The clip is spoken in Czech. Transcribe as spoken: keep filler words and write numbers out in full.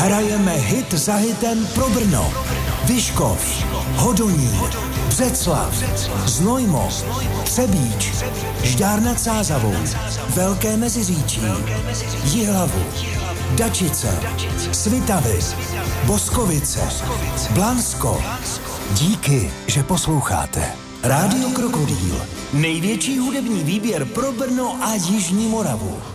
Hrajeme hit za hitem pro Brno. Vyškov, Hodonín, Břeclav, Znojmo, Třebíč, Žďár nad Sázavou, Velké Meziříčí, Jihlavu, Dačice, Svitavy, Boskovice, Blansko. Díky, že posloucháte. Rádio Krokodýl. Největší hudební výběr pro Brno a Jižní Moravu.